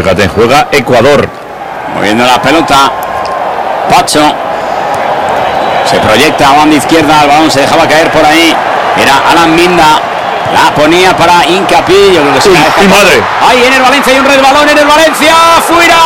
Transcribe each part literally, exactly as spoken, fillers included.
fíjate, juega Ecuador. Moviendo la pelota, Pacho. Se proyecta a banda izquierda, el balón se dejaba caer por ahí. Era Alan Minda. La ponía para Hincapié. Yo creo que se Uy, ¡mi madre! Ahí en el Valencia hay un resbalón en el Valencia. ¡Fuera!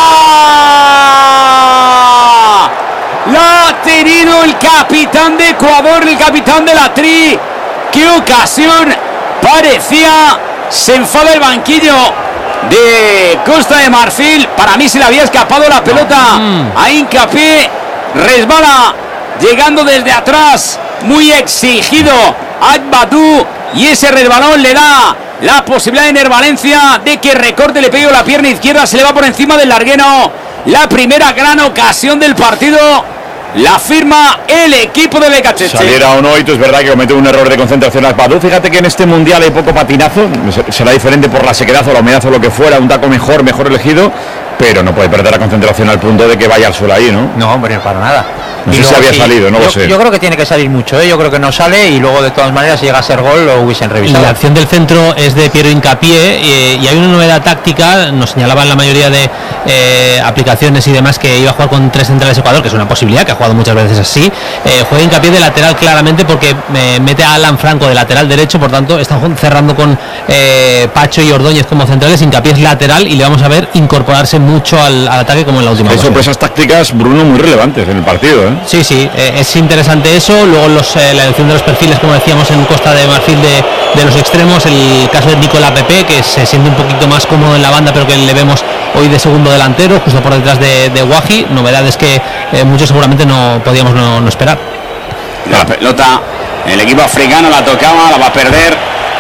La ha tenido el capitán de Ecuador, el capitán de la Tri. ¡Qué ocasión! Parecía. Se enfada el banquillo de Costa de Marfil. Para mí se le había escapado la pelota a Hincapié. Resbala. Llegando desde atrás. Muy exigido Adbadou. Y ese resbalón le da la posibilidad en el Valencia de que recorte, le pegue la pierna izquierda, se le va por encima del larguero. La primera gran ocasión del partido la firma el equipo de Becachete. Saliera o no, y tú es verdad que comete un error de concentración a Badou. Fíjate que en este mundial hay poco patinazo, será diferente por la sequedad o la humedad o lo que fuera, un taco mejor, mejor elegido, pero no puede perder la concentración al punto de que vaya al suelo ahí, ¿no? No, hombre, para nada. No sé si había sí, salido, no yo, lo sé. Yo creo que tiene que salir mucho, ¿eh? Yo creo que no sale y luego de todas maneras si llega a ser gol lo hubiesen revisado. La acción del centro es de Piero Hincapié eh, y hay una novedad táctica, nos señalaban la mayoría de eh, aplicaciones y demás que iba a jugar con tres centrales Ecuador, que es una posibilidad, que ha jugado muchas veces así. Eh, juega Hincapié de lateral claramente porque eh, mete a Alan Franco de lateral derecho, por tanto están cerrando con eh, Pacho y Ordóñez como centrales. Hincapié es lateral y le vamos a ver incorporarse mucho al, al ataque como en la última. Hay sorpresas tácticas, Bruno, muy relevantes en el partido, ¿eh? Sí, sí, eh, es interesante eso. Luego los, eh, la elección de los perfiles, como decíamos, en Costa de Marfil de, de los extremos, el caso de Nicolás Pepe, que se siente un poquito más cómodo en la banda, pero que le vemos hoy de segundo delantero, justo por detrás de, de Guaji. Novedades que eh, muchos seguramente no podíamos no, no esperar. La pelota, el equipo africano la tocaba, la va a perder.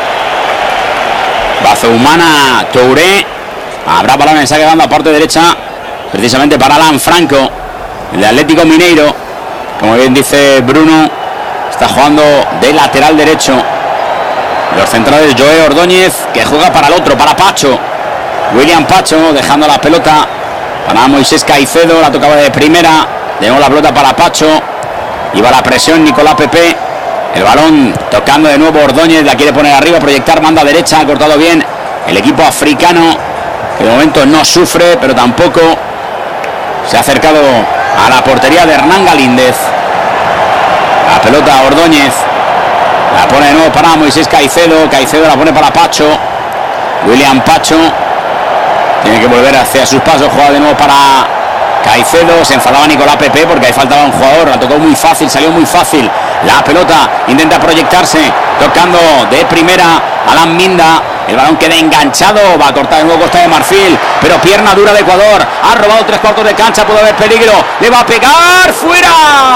Bazoumana Touré. Habrá balón en saque de banda a parte derecha, precisamente para Alan Franco, el de Atlético Mineiro. Como bien dice Bruno, está jugando de lateral derecho. Los centrales, Joe Ordóñez, que juega para el otro, para Pacho. William Pacho dejando la pelota para Moisés Caicedo, la tocaba de primera. De nuevo la pelota para Pacho. Iba la presión Nicolás Pepe. El balón tocando de nuevo Ordóñez, la quiere poner arriba, proyectar banda derecha. Ha cortado bien el equipo africano, que de momento no sufre, pero tampoco se ha acercado a la portería de Hernán Galíndez. La pelota a Ordóñez, la pone de nuevo para Moisés Caicedo. Caicedo la pone para Pacho. William Pacho tiene que volver hacia sus pasos, juega de nuevo para Caicedo. Se enfadaba Nicolás Pepe porque ahí faltaba un jugador, la tocó muy fácil, salió muy fácil. La pelota intenta proyectarse, tocando de primera Alan Minda. El balón queda enganchado, va a cortar de nuevo Costa de Marfil, pero pierna dura de Ecuador. Ha robado tres cuartos de cancha, puede haber peligro. Le va a pegar, fuera.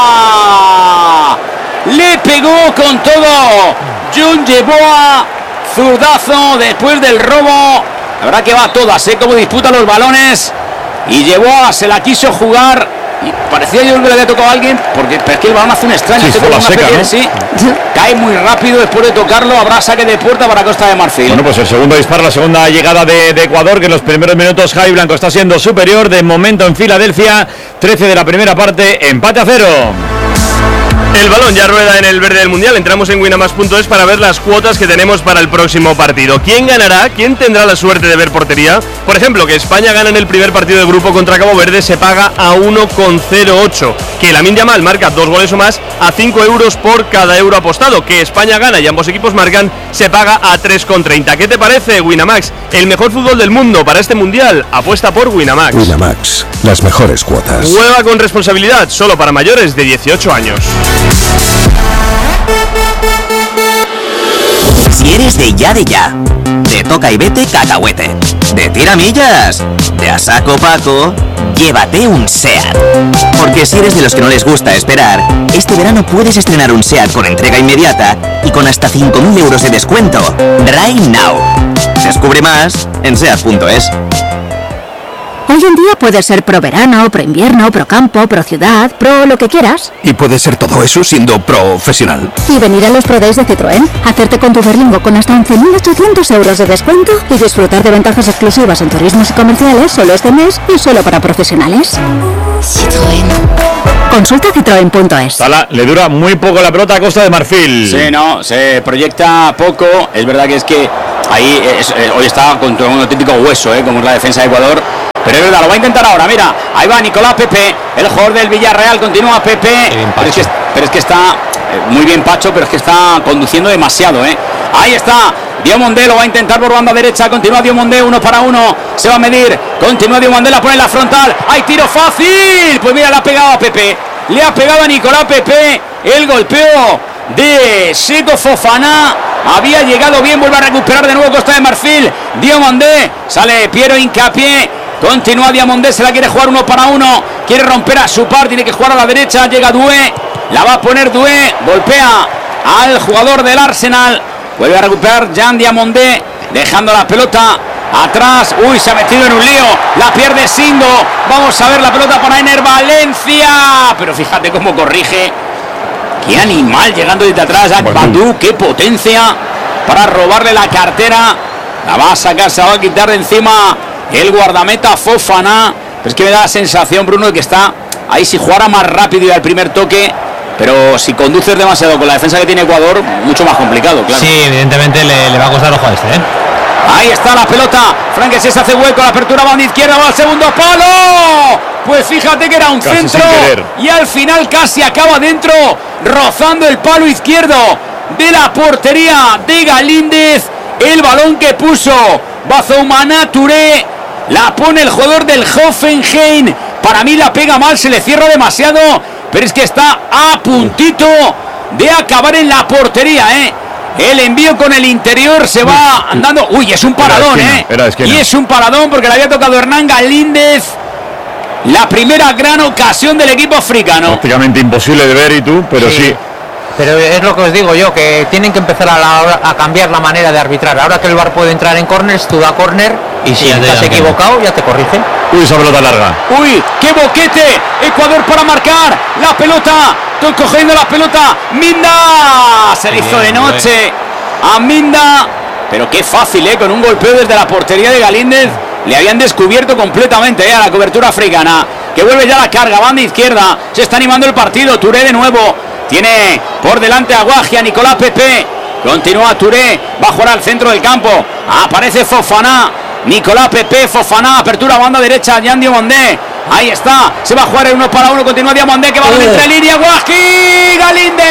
Le pegó con todo John Yeboah, zurdazo después del robo. La verdad que va a todas, ¿eh? Como disputa los balones. Y Yeboah se la quiso jugar. Y parecía yo que le había tocado a alguien, porque es que el balón hace un extraño. Sí, fue la seca, ¿no? Sí, cae muy rápido después de tocarlo. Habrá saque de puerta para Costa de Marfil. Bueno, pues el segundo disparo, la segunda llegada de, de Ecuador, que en los primeros minutos Javi Blanco está siendo superior. De momento en Filadelfia, trece de la primera parte, empate a cero. El balón ya rueda en el verde del mundial. Entramos en winamax punto es para ver las cuotas que tenemos para el próximo partido. ¿Quién ganará? ¿Quién tendrá la suerte de ver portería? Por ejemplo, que España gana en el primer partido de grupo contra Cabo Verde, se paga a uno coma cero ocho. Que Lamine Yamal marca dos goles o más, a cinco euros por cada euro apostado. Que España gana y ambos equipos marcan, se paga a tres coma treinta. ¿Qué te parece, Winamax? El mejor fútbol del mundo para este mundial. Apuesta por Winamax. Winamax, las mejores cuotas. Juega con responsabilidad, solo para mayores de dieciocho años. Si eres de ya de ya, de toca y vete cacahuete, de tiramillas, de a saco Paco, llévate un SEAT. Porque si eres de los que no les gusta esperar, este verano puedes estrenar un SEAT con entrega inmediata y con hasta cinco mil euros de descuento. Right now. Descubre más en seat punto es. Hoy en día puedes ser pro verano, pro invierno, pro campo, pro ciudad, pro lo que quieras. Y puedes ser todo eso siendo profesional. Y venir a los Pro Days de Citroën, hacerte con tu Berlingo con hasta once mil ochocientos euros de descuento y disfrutar de ventajas exclusivas en turismos y comerciales solo este mes y solo para profesionales. Citroën. Consulta citroen punto es. Sala, le dura muy poco la pelota a Costa de Marfil. Sí, no, se proyecta poco. Es verdad que es que ahí es, eh, hoy está contra un auténtico hueso, eh, como es la defensa de Ecuador. Pero es verdad, lo va a intentar ahora, mira. Ahí va Nicolás Pepe, el jugador del Villarreal, continúa Pepe. Pero es, que, pero es que está eh, muy bien Pacho, pero es que está conduciendo demasiado, ¿eh? Ahí está, Diomandé lo va a intentar por banda derecha, continúa Diomandé, uno para uno, se va a medir, continúa Diomandé, la pone en la frontal, hay tiro fácil, pues mira, le ha pegado a Pepe, le ha pegado a Nicolás Pepe, el golpeo de Seko Fofana, había llegado bien, vuelve a recuperar de nuevo Costa de Marfil, Diomandé, sale Piero Hincapié, continúa Diomandé, se la quiere jugar uno para uno, quiere romper a su par, tiene que jugar a la derecha, llega Doué, la va a poner Doué, golpea al jugador del Arsenal, vuelve a recuperar Jan Diomandé, dejando la pelota atrás. Uy, se ha metido en un lío. La pierde Sindo. Vamos a ver la pelota para Ener Valencia. Pero fíjate cómo corrige. Qué animal llegando desde atrás. Badou, qué potencia para robarle la cartera. La va a sacar, se va a quitar de encima el guardameta Fofana. Pero es que me da la sensación, Bruno, de que está ahí. Si jugara más rápido y al primer toque. Pero si conduces demasiado con la defensa que tiene Ecuador, mucho más complicado, claro. Sí, evidentemente le, le va a costar ojo a este, ¿eh? Ahí está la pelota. Franquese se hace hueco, la apertura banda izquierda, va al segundo palo. Pues fíjate que era un casi centro y al final casi acaba dentro, rozando el palo izquierdo de la portería de Galíndez. El balón que puso Bazoumana Touré, la pone el jugador del Hoffenheim. Para mí la pega mal, se le cierra demasiado, pero es que está a puntito de acabar en la portería, ¿eh? El envío con el interior se va andando. Uy, es un paradón, ¿eh? Y es un paradón porque le había tocado Hernán Galíndez. La primera gran ocasión del equipo africano. Prácticamente imposible de ver, y tú, pero sí. sí. Pero es lo que os digo yo, que tienen que empezar a, la, a cambiar la manera de arbitrar. Ahora que el V A R puede entrar en corners, tú da corner y si estás equivocado ya te corrigen. Uy, esa pelota larga. Uy, qué boquete. Ecuador para marcar. La pelota. Estoy cogiendo la pelota. Minda. Se le hizo de noche a Minda. Pero qué fácil, ¿eh? Con un golpeo desde la portería de Galíndez. Le habían descubierto completamente, ¿eh? A la cobertura africana. Que vuelve ya la carga. Banda izquierda. Se está animando el partido. Touré de nuevo. Tiene por delante a Guaji, a Nicolás Pepe. Continúa Touré. Va a jugar al centro del campo. Aparece Fofana. Nicolás Pepe, Fofana. Apertura banda derecha. Jan Diomandé. Ahí está. Se va a jugar el uno para uno. Continúa Diomandé. Que va uh. entre línea. Guaji. Galíndez.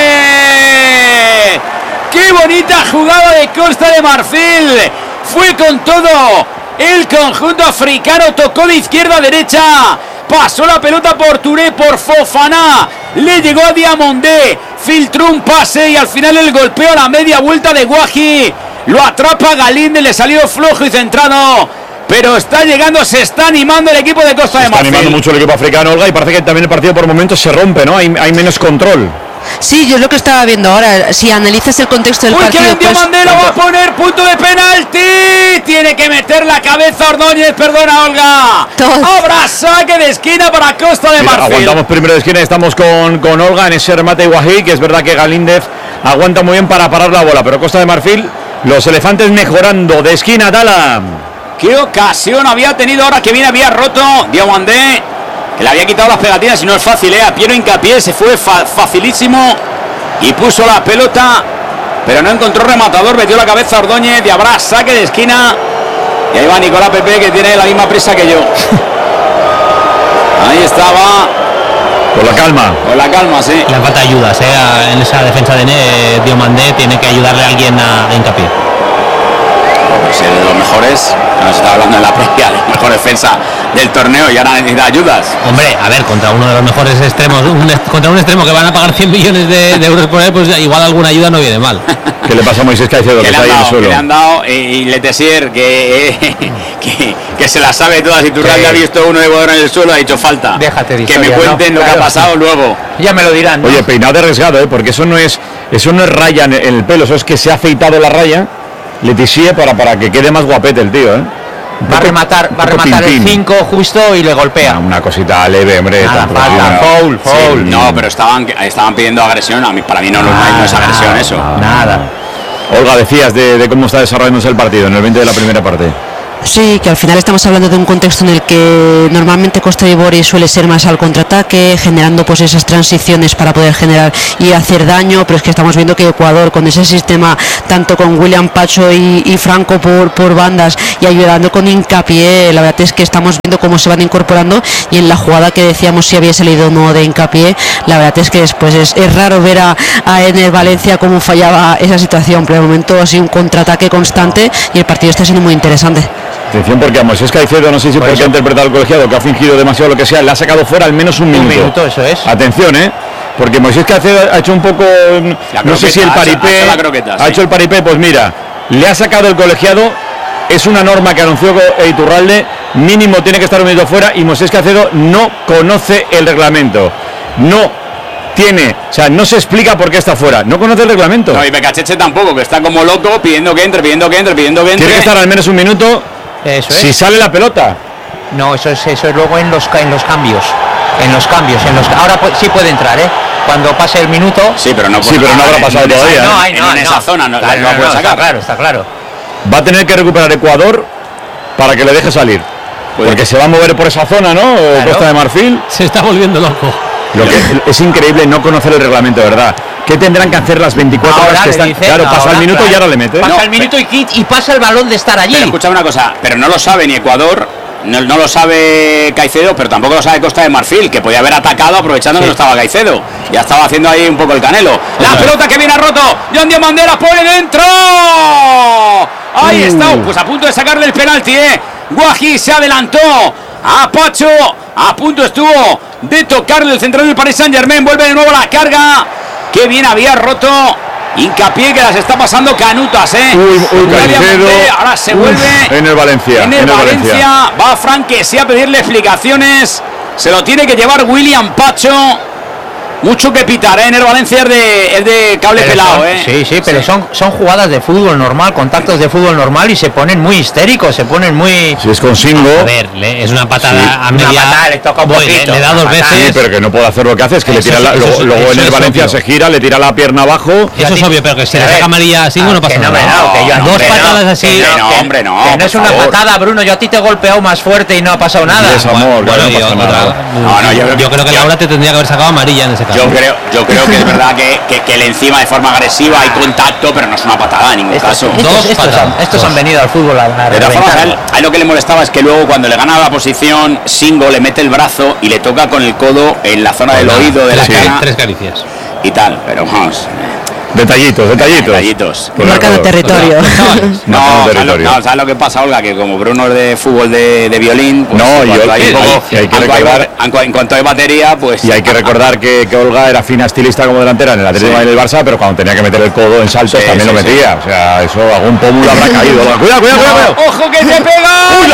Qué bonita jugada de Costa de Marfil. Fue con todo. El conjunto africano tocó de izquierda a derecha. Pasó la pelota por Touré, por Fofana. Le llegó a Diomandé. Filtró un pase y al final el golpeo a la media vuelta de Guaji. Lo atrapa Galíndez, le salió flojo y centrado. Pero está llegando, se está animando el equipo de Costa de Marfil. Está animando mucho el equipo africano, Olga, y parece que también el partido por momentos se rompe, ¿no? Hay, hay menos control. Sí, yo es lo que estaba viendo ahora. Si analizas el contexto del Uy, partido, que Diomandé lo va a poner, punto de penalti. Tiene que meter la cabeza Ordóñez, perdona, Olga. Habrá saque de esquina para Costa de Marfil. Mira, aguantamos primero de esquina, estamos con, con Olga en ese remate de Guají, que es verdad que Galíndez aguanta muy bien para parar la bola, pero Costa de Marfil, los elefantes mejorando de esquina. Tala. Qué ocasión había tenido ahora que viene, había roto Diomandé, que le había quitado las pegatinas y no es fácil, ¿eh? A Piero Hincapié se fue fa facilísimo y puso la pelota, pero no encontró rematador, metió la cabeza a Ordóñez y habrá saque de esquina. Y ahí va Nicolás Pepe, que tiene la misma prisa que yo. Ahí estaba. Con la calma. Con la calma, sí. Le falta ayudas, ¿eh? En esa defensa de eh, Diomandé tiene que ayudarle a alguien a, a Hincapié. Pues de los mejores, nos está hablando en la previa, de la mejor defensa del torneo y ahora necesita ayudas. Hombre, a ver, contra uno de los mejores extremos, un, contra un extremo que van a pagar cien millones de, de euros por él, pues igual alguna ayuda no viene mal. ¿Qué le pasa a Moisés Caicedo, que está ahí en el suelo? Que le han dado, y Letessier, que, eh, que, que se la sabe todas, y tú ya has visto uno de Ecuador en el suelo, ha dicho falta. Déjate de que historia, me cuenten, ¿no?, lo claro, que ha pasado luego. Ya me lo dirán, ¿no? Oye, peinado arriesgado, ¿eh? Porque eso no es eso no es raya en el pelo, eso es que se ha afeitado la raya Letessier para, para que quede más guapete el tío, ¿eh? Va a rematar, va a rematar el cinco justo y le golpea. Una, una cosita leve, hombre. Nada, falta, foul, foul. Sí, no, pero estaban, estaban pidiendo agresión. A mí, para mí no, nada, no, no es agresión eso. Nada. Olga, decías de, de cómo está desarrollándose el partido en el veinte de la primera parte. Sí, que al final estamos hablando de un contexto en el que normalmente Costa d'Ivori suele ser más al contraataque, generando pues esas transiciones para poder generar y hacer daño, pero es que estamos viendo que Ecuador con ese sistema, tanto con William Pacho y, y Franco por, por bandas y ayudando con Hincapié, la verdad es que estamos viendo cómo se van incorporando, y en la jugada que decíamos si había salido o no de Hincapié, la verdad es que después es, es raro ver a, a Ener Valencia cómo fallaba esa situación, pero de momento ha sido un contraataque constante y el partido está siendo muy interesante. Atención, porque a Moisés Caicedo, no sé si por qué ha interpretado el colegiado, que ha fingido demasiado lo que sea, le ha sacado fuera al menos un, un minuto. minuto. Eso es. Atención, ¿eh? Porque Moisés Caicedo ha hecho un poco, no croqueta, sé si el paripé, ha hecho, croqueta, ha sí. hecho el paripé, pues mira, le ha sacado el colegiado, es una norma que anunció Iturralde, mínimo tiene que estar un minuto fuera, y Moisés Caicedo no conoce el reglamento, no tiene, o sea, no se explica por qué está fuera, no conoce el reglamento. No, y Becacheche tampoco, que está como loco pidiendo que entre, pidiendo que entre, pidiendo que entre. Tiene que estar al menos un minuto. Eso es. Si sale la pelota. No, eso es eso es luego en los en los cambios. En los cambios, en los ahora pu- sí puede entrar, ¿eh? Cuando pase el minuto. Sí, pero no, sí, pero no habrá pasado en todavía. Esa, no, ¿eh? hay, no, en no, esa zona no, claro, no, no, puede no, sacar. está claro, está claro. Va a tener que recuperar Ecuador para que le deje salir. Puede. Porque se va a mover por esa zona, ¿no? Claro. Costa de Marfil. Se está volviendo loco. Lo que es increíble no conocer el reglamento, de verdad. ¿Qué tendrán que hacer las veinticuatro Ahora horas que le están? dice, Claro, pasa ahora, el minuto claro. y ahora le mete. Pasa No, el minuto y, quit- y pasa el balón de estar allí. Pero escúchame una cosa, pero no lo sabe ni Ecuador, no, no lo sabe Caicedo, pero tampoco lo sabe Costa de Marfil, que podía haber atacado aprovechando Sí. que no estaba Caicedo. Ya estaba haciendo ahí un poco el canelo. La Otra pelota que viene a roto, John Diamandera pone dentro. Ahí Uh. está, pues a punto de sacarle el penalti, eh. Guají se adelantó a Pacho, a punto estuvo de tocarle el central del Paris Saint Germain, vuelve de nuevo la carga. Qué bien había roto Hincapié, que las está pasando canutas, eh. Uy, uy, Galia Caicedo. Monte, ahora se Uf, vuelve en el Valencia. en el, en el Valencia. Valencia. Va Frank que sí a pedirle explicaciones. Se lo tiene que llevar William Pacho. Mucho que pitar, ¿eh? En el Valencia es de, es de cable Pero pelado, son- ¿eh? Sí, sí, pero Son, son jugadas de fútbol normal, contactos de fútbol normal, y se ponen muy histéricos, se ponen muy. Si es con Singo. A ver, le- es una patada Sí. a Una media. patada, le toca un Voy, poquito, le, le da una dos patada. veces. Sí, pero que no puede hacer lo que hace, es que le Eso tira sí, la, eso luego, sí, luego eso en el es Valencia obvio. se gira, le tira la pierna abajo. Eso es obvio, pero que si le A ver, saca amarilla a Singo no ah, pasa que no, nada. que no, que yo- Dos que no, patadas así. que no, hombre, no, Que no por es una favor. patada, Bruno. Yo a ti te he golpeado más fuerte y no ha pasado nada. Es amor, Bueno, que no y pasa otra- nada. No, no, yo creo que- yo creo que yo- Laura te tendría que haber sacado amarilla en ese caso. Yo creo, yo creo que es verdad que, que, que le encima de forma agresiva hay contacto, pero no es una patada en ningún Estos, caso. estos- Dos estos patadas, han, estos dos. han venido al fútbol a, a De todas formas, a él, reventar. a él lo que le molestaba es que luego cuando le gana la posición, Singo le mete el brazo y le toca con el codo en la zona del Nada, oído, de la tres, cara tres caricias. y tal, pero vamos, Detallitos, detallitos. detallitos. Por Marcando error. territorio. No, Marcando ¿sabes lo, territorio. no, ¿sabes lo que pasa, Olga? Que como Bruno es de fútbol de, de violín, pues No, en y cuanto Olga- hay un y- poco- y hay que en cuanto hay recordar- ba- en cu- en cuanto hay batería, pues... Y hay que recordar que, que Olga era fina estilista como delantera en el Atlético Sí. y en el Barça, pero cuando tenía que meter el codo en saltos Sí, también sí, lo sí. metía. O sea, eso algún pómulo habrá caído. Olga. Cuidado, cuidado, cuidado, cuidado. ¡Ojo que se pega! ¡Uy,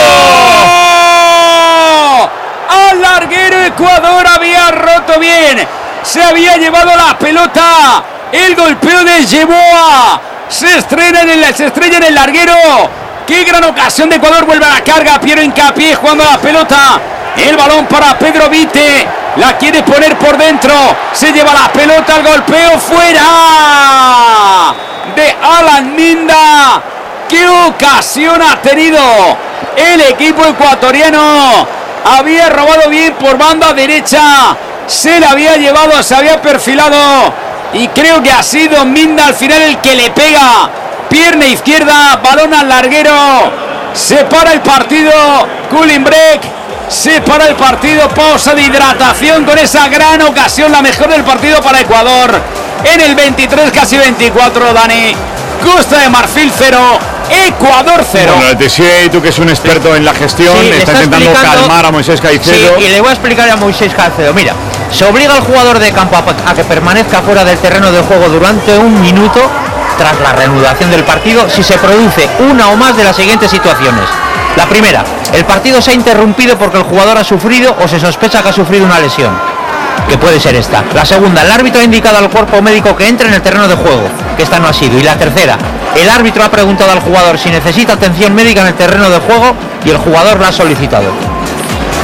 larguero! ¡Al larguero! Ecuador había roto bien. Se había llevado la pelota. El golpeo de Yeboah. Se estrena en el, se estrella en el larguero. ¡Qué gran ocasión de Ecuador! Vuelve a la carga. Piero Hincapié jugando a la pelota. El balón para Pedro Vite. La quiere poner por dentro. Se lleva la pelota. El golpeo fuera de Alan Minda. ¡Qué ocasión ha tenido el equipo ecuatoriano! Había robado bien por banda derecha. Se la había llevado, se había perfilado. Y creo que ha sido Minda al final el que le pega. Pierna izquierda, balón al larguero. Se para el partido. Cooling break. Se para el partido. Pausa de hidratación con esa gran ocasión. La mejor del partido para Ecuador. En el veintitrés, casi veinticuatro, Dani. Costa de Marfil cero. Ecuador cero. Bueno, Letizier, tú que es un experto en la gestión, Sí, le está, está intentando explicando- calmar a Moisés Caicedo. Sí, y le voy a explicar a Moisés Caicedo. Mira, se obliga al jugador de campo a, a que permanezca fuera del terreno de juego durante un minuto tras la reanudación del partido si se produce una o más de las siguientes situaciones. La primera, el partido se ha interrumpido porque el jugador ha sufrido o se sospecha que ha sufrido una lesión, que puede ser esta. La segunda, el árbitro ha indicado al cuerpo médico que entre en el terreno de juego, que esta no ha sido. Y la tercera, el árbitro ha preguntado al jugador si necesita atención médica en el terreno de juego y el jugador la ha solicitado.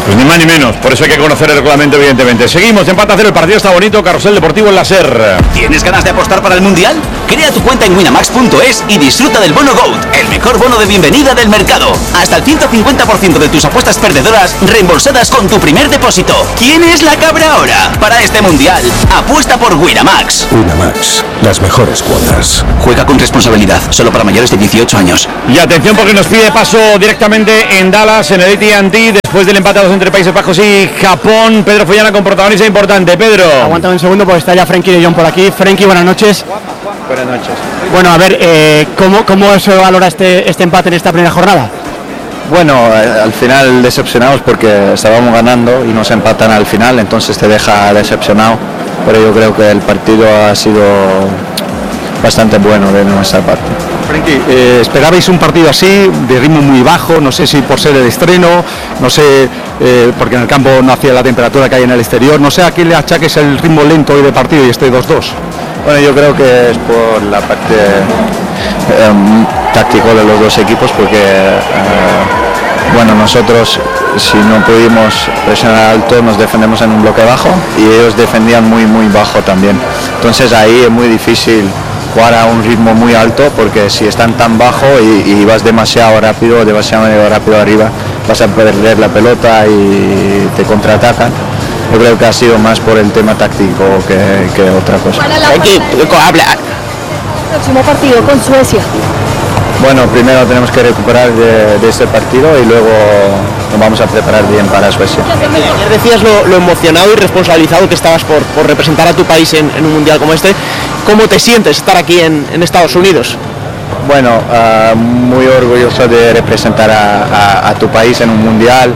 Pues ni más ni menos, por eso hay que conocer el reglamento, evidentemente. Seguimos, empate a cero, el partido está bonito, Carrusel Deportivo en la SER. ¿Tienes ganas de apostar para el Mundial? Crea tu cuenta en winamax punto es y disfruta del bono GOAT, el mejor bono de bienvenida del mercado. Hasta el ciento cincuenta por ciento de tus apuestas perdedoras reembolsadas con tu primer depósito. ¿Quién es la cabra ahora? Para este Mundial, apuesta por Winamax. Winamax, las mejores cuotas. Juega con responsabilidad, solo para mayores de dieciocho años. Y atención porque nos pide paso directamente en Dallas, en el A T and T, después del empate a dos entre Países Bajos y Japón. Pedro Follana con protagonista importante. Pedro. Aguántame un segundo porque está ya Frenkie de Jong por aquí. Frenkie, buenas noches. Buenas noches. Bueno, a ver, eh, ¿cómo, ¿cómo se valora este, este empate en esta primera jornada? Bueno, eh, al final decepcionados porque estábamos ganando y nos empatan al final, entonces te deja decepcionado, pero yo creo que el partido ha sido bastante bueno de nuestra parte. Frenkie, eh, ¿esperabais un partido así, de ritmo muy bajo? No sé si por ser el estreno, no sé, eh, porque en el campo no hacía la temperatura que hay en el exterior, no sé a qué le achaques el ritmo lento hoy de partido y este dos dos. Bueno, yo creo que es por la parte eh, táctico de los dos equipos, porque eh, bueno, nosotros si no pudimos presionar alto nos defendemos en un bloque bajo y ellos defendían muy muy bajo también, entonces ahí es muy difícil jugar a un ritmo muy alto, porque si están tan bajo y, y vas demasiado rápido, demasiado rápido arriba, vas a perder la pelota y te contraatacan. Yo creo que ha sido más por el tema táctico que, que otra cosa. Habla. Próximo partido con Suecia. Bueno, primero tenemos que recuperar de, de este partido y luego nos vamos a preparar bien para Suecia. Ayer decías lo, lo emocionado y responsabilizado que estabas por, por representar a tu país en, en un mundial como este. ¿Cómo te sientes estar aquí en, en Estados Unidos? Bueno, uh, muy orgulloso de representar a, a, a tu país en un mundial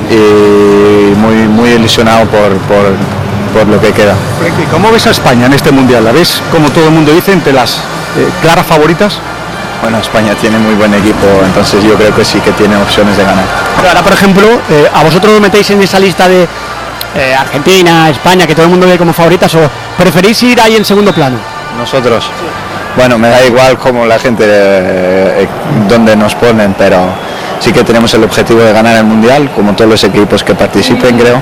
y muy, muy ilusionado por, por, por lo que queda. ¿Cómo ves a España en este mundial? ¿La ves, como todo el mundo dice, entre las eh, claras favoritas? Bueno, España tiene muy buen equipo, entonces yo creo que sí que tiene opciones de ganar. Pero ahora, por ejemplo, eh, ¿a vosotros os metéis en esa lista de eh, Argentina, España, que todo el mundo ve como favoritas, o preferís ir ahí en segundo plano? Nosotros, sí. Bueno, me da igual como la gente, eh, eh, donde nos ponen, pero sí que tenemos el objetivo de ganar el Mundial, como todos los equipos que participen, creo,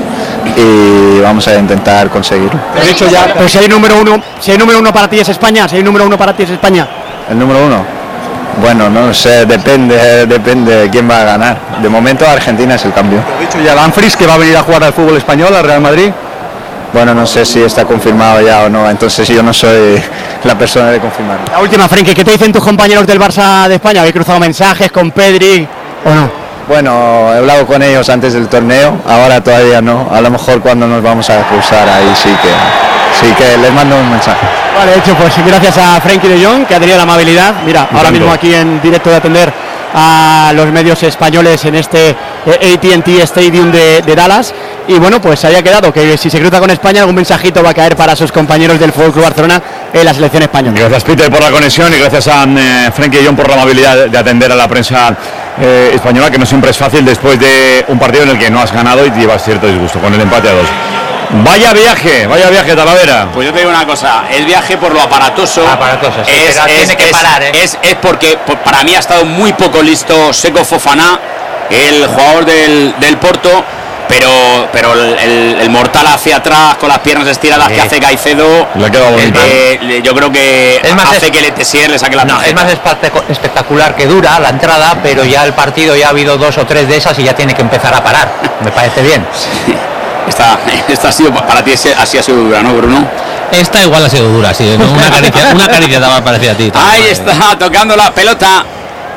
y vamos a intentar conseguirlo. He dicho ya, pero si hay número uno, si hay número uno para ti es España, si hay número uno para ti es España. ¿El número uno? Bueno, no sé, depende, depende de quién va a ganar. De momento Argentina es el cambio. ¿He dicho ya Dumfries que va a venir a jugar al fútbol español, al Real Madrid? Bueno, no sé si está confirmado ya o no, entonces yo no soy la persona de confirmarlo. La última, Frenkie, ¿qué te dicen tus compañeros del Barça de España? ¿Habéis cruzado mensajes con Pedri o no? Bueno, he hablado con ellos antes del torneo, ahora todavía no. A lo mejor cuando nos vamos a cruzar ahí sí que, sí que les mando un mensaje. Vale, hecho, pues gracias a Frenkie de Jong, que ha tenido la amabilidad, mira, ahora mismo aquí en directo de atender a los medios españoles en este A T and T Stadium de, de Dallas. Y bueno, pues se había quedado que si se cruza con España algún mensajito va a caer para sus compañeros del Fútbol Club Barcelona en la selección española. Gracias, Peter, por la conexión, y gracias a eh, Frenkie de Jong por la amabilidad de atender a la prensa eh, española, que no siempre es fácil después de un partido en el que no has ganado y te llevas cierto disgusto con el empate a dos. Vaya viaje, vaya viaje, Talavera. Pues yo te digo una cosa, es viaje por lo aparatoso. Aparatoso, sí, es, pero es, tiene que es, parar, ¿eh? es, es porque por, para mí ha estado muy poco listo Seko Fofana, el jugador del, del Porto, pero pero el, el, el mortal hacia atrás con las piernas estiradas, sí, que hace Caicedo, le ha quedado bonito. Eh, yo creo que es más hace es, que el Tessier le saque la no, tarjeta. es más espectacular que dura la entrada, pero ya el partido ya ha habido dos o tres de esas y ya tiene que empezar a parar. Me parece bien. Sí. Esta, esta ha sido para ti, así ha sido dura, ¿no, Bruno? Esta igual ha sido dura, sí, ¿no? Una caricia, una caricia te va a parecer a ti. Ahí está, tocando la pelota